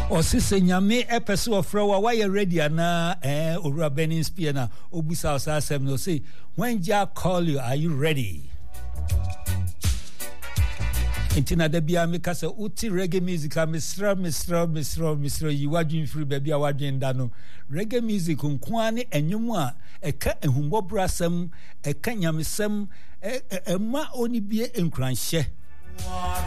Osise nyame epese ofrewa why ready na Owura Benin Spear na obusa osasem no say when Jah call you are you ready? Intina de bia me kasa uti reggae music misra you wadwin free baby a wadwin da no reggae music nkoa ne enwum a eka ehumbo brasem eka nyamesem ema oni bie enkranhye